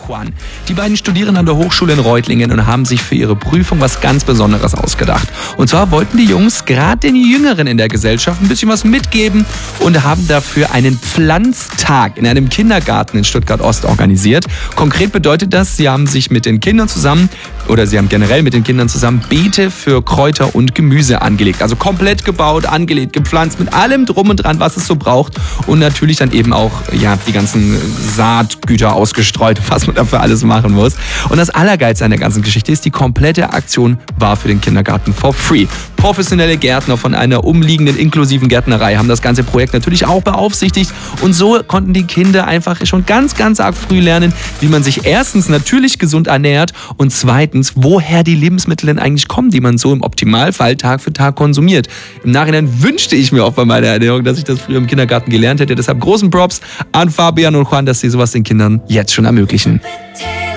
Juan. Die beiden studieren an der Hochschule in Reutlingen und haben sich für ihre Prüfung was ganz Besonderes ausgedacht. Und zwar wollten die Jungs gerade den Jüngeren in der Gesellschaft ein bisschen was mitgeben und haben dafür einen Pflanztag in einem Kindergarten in Stuttgart-Ost organisiert. Konkret bedeutet das, sie haben generell mit den Kindern zusammen Beete für Kräuter und Gemüse angelegt. Also komplett gebaut, angelegt, gepflanzt, mit allem drum und dran, was es so braucht. Und natürlich dann eben auch die ganzen Saatgüter ausgestreut, was man dafür alles machen muss. Und das Allergeilste an der ganzen Geschichte ist, die komplette Aktion war für den Kindergarten for free. Professionelle Gärtner von einer umliegenden inklusiven Gärtnerei haben das ganze Projekt natürlich auch beaufsichtigt. Und so konnten die Kinder einfach schon ganz, ganz arg früh lernen, wie man sich erstens natürlich gesund ernährt und zweitens, woher die Lebensmittel denn eigentlich kommen, die man so im Optimalfall Tag für Tag konsumiert. Im Nachhinein wünschte ich mir auch bei meiner Ernährung, dass ich das früher im Kindergarten gelernt hätte. Deshalb großen Props an Fabian und Juan, dass sie sowas den Kindern jetzt schon ermöglichen.